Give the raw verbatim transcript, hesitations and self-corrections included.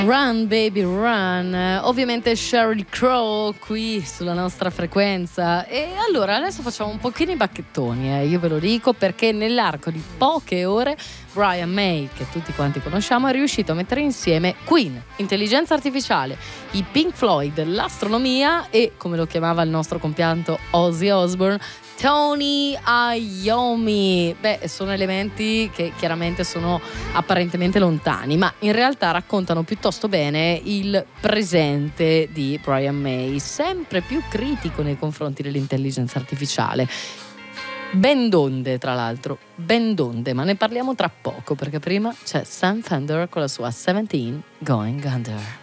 Run baby run, ovviamente Sheryl Crow qui sulla nostra frequenza. E allora adesso facciamo un pochino i bacchettoni, eh, io ve lo dico, perché nell'arco di poche ore Brian May, che tutti quanti conosciamo, è riuscito a mettere insieme Queen, intelligenza artificiale, i Pink Floyd, l'astronomia e, come lo chiamava il nostro compianto Ozzy Osbourne, Tony Iommi. Beh, sono elementi che chiaramente sono apparentemente lontani, ma in realtà raccontano piuttosto bene il presente di Brian May, sempre più critico nei confronti dell'intelligenza artificiale. Ben donde, tra l'altro, ben donde, ma ne parliamo tra poco, perché prima c'è Sam Fender con la sua diciassette Going Under.